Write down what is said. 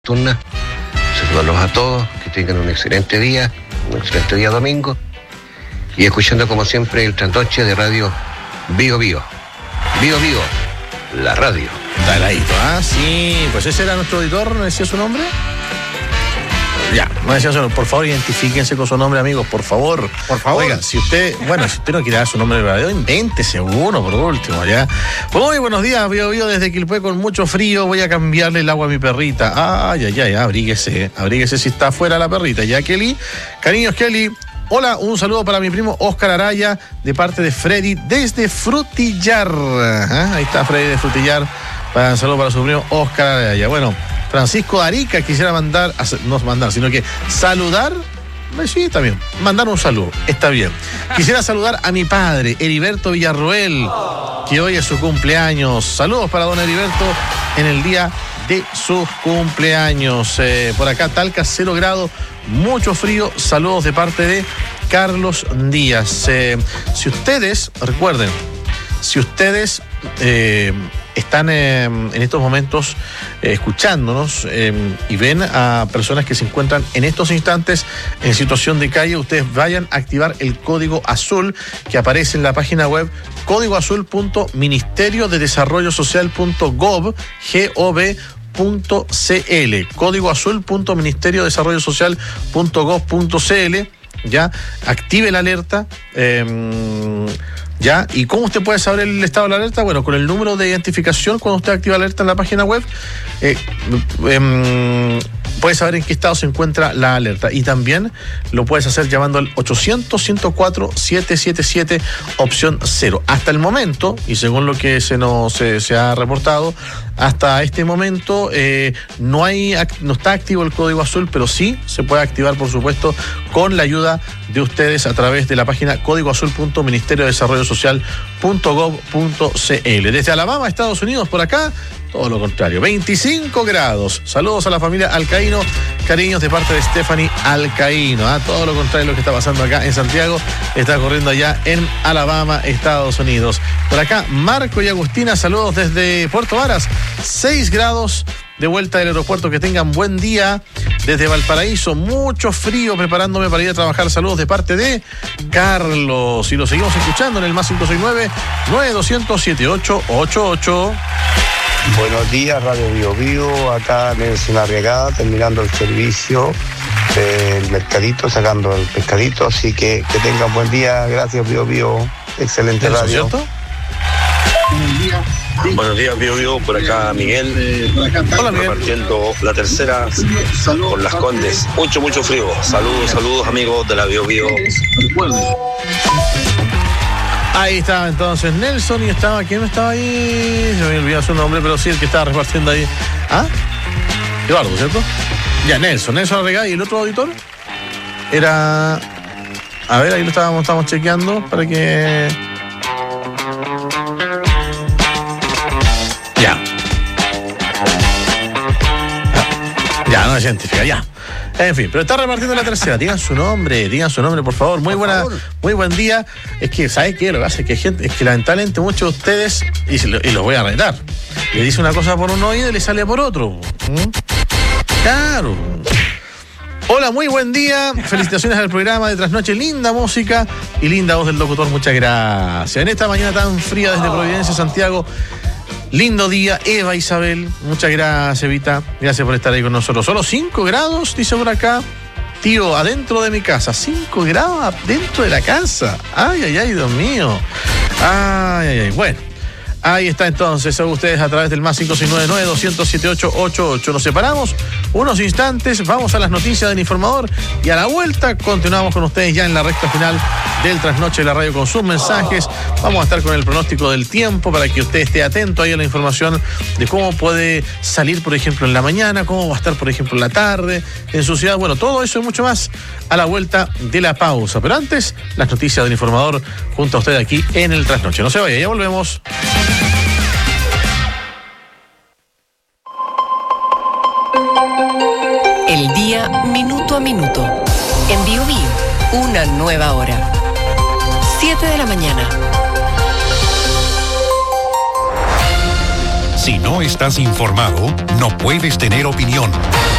Turna, saludarlos a todos, que tengan un excelente día domingo, y escuchando como siempre el trasnoche de Radio Bío Bío, la radio. Taladito, sí, pues ese era nuestro auditor, ¿no decía su nombre? Ya, no decía su nombre. Por favor, identifíquense con su nombre, amigos, por favor. Por favor. Oigan, si usted no quiere dar su nombre verdadero, invéntese uno, por último, ya. Muy buenos días, Bío desde Quilpué con mucho frío. Voy a cambiarle el agua a mi perrita. Abríguese si está afuera la perrita. Ya, Kelly. Cariños, Kelly. Hola, un saludo para mi primo Oscar Araya, de parte de Freddy, desde Frutillar. Ahí está Freddy de Frutillar. Un saludo para su primo Oscar Araya. Bueno, Francisco Arica quisiera sino que saludar. Sí, está bien. Mandar un saludo, está bien. Quisiera saludar a mi padre, Heriberto Villarroel, que hoy es su cumpleaños. Saludos para don Heriberto en el día de sus cumpleaños. Por acá, Talca, 0 grados, mucho frío. Saludos de parte de Carlos Díaz. Si ustedes están en estos momentos escuchándonos y ven a personas que se encuentran en estos instantes en situación de calle, ustedes vayan a activar el código azul que aparece en la página web códigoazul.ministeriodedesarrollosocial.gov.cl, códigoazul.ministeriodesarrollosocial.gov.cl. Ya, active la alerta. ¿Ya? ¿Y cómo usted puede saber el estado de la alerta? Bueno, con el número de identificación, cuando usted activa la alerta en la página web, puede saber en qué estado se encuentra la alerta. Y también lo puedes hacer llamando al 800-104-777, opción 0. Hasta el momento, y según lo que se ha reportado, hasta este momento no está activo el código azul, pero sí se puede activar, por supuesto, con la ayuda de ustedes a través de la página códigoazul.ministeriodesarrollosocial.gov.cl. Desde Alabama, Estados Unidos, por acá, todo lo contrario, 25 grados. Saludos a la familia Alcaíno, cariños de parte de Stephanie Alcaíno. Todo lo contrario de lo que está pasando acá en Santiago, está ocurriendo allá en Alabama, Estados Unidos. Por acá, Marco y Agustina, saludos desde Puerto Varas, 6 grados. De vuelta del aeropuerto, que tengan buen día. Desde Valparaíso, mucho frío, preparándome para ir a trabajar. Saludos de parte de Carlos. Y lo seguimos escuchando en el más 569-9200-7888. Buenos días, Radio Bío Bío. Acá Nelson Arriagada, terminando el servicio del mercadito, sacando el pescadito. Así que tengan buen día. Gracias, Bío Bío. Excelente radio. ¿Cierto? Buenos días, Bío Bío, por acá Miguel. Hola, Miguel. Repartiendo la tercera con Las Condes. Mucho frío. Saludos amigos de la Bío Bío. Ahí estaba entonces Nelson, y ¿quién estaba ahí? Se me olvidó su nombre, pero sí, el que estaba repartiendo ahí. Eduardo, ¿cierto? Ya, Nelson Arregada. ¿Y el otro auditor? Era... A ver, ahí lo estamos chequeando para que... Ya, no se identifica, ya. En fin, pero está repartiendo la tercera. Digan su nombre, por favor. Muy buen día. Es que, ¿sabes qué? Lo que hace es que lamentablemente muchos de ustedes, y los voy a retar, le dice una cosa por un oído y le sale por otro. Claro. Hola, muy buen día. Felicitaciones al programa de Trasnoche. Linda música y linda voz del locutor. Muchas gracias. En esta mañana tan fría desde Providencia, Santiago. Lindo día, Eva Isabel. Muchas gracias, Evita. Gracias por estar ahí con nosotros. Solo 5 grados, dice por acá. Tío, adentro de mi casa. 5 grados adentro de la casa. Ay, Dios mío. Bueno. Ahí está entonces, son ustedes a través del más 569-9200-7888. Nos separamos unos instantes, vamos a las noticias del informador y a la vuelta continuamos con ustedes ya en la recta final del Trasnoche de la Radio con sus mensajes. Vamos a estar con el pronóstico del tiempo para que usted esté atento ahí a la información de cómo puede salir, por ejemplo, en la mañana, cómo va a estar, por ejemplo, en la tarde, en su ciudad. Bueno, todo eso y mucho más a la vuelta de la pausa. Pero antes, las noticias del informador junto a usted aquí en el Trasnoche. No se vaya, ya volvemos. El día minuto a minuto. En Bío Bío, una nueva hora. 7 de la mañana. Si no estás informado, no puedes tener opinión.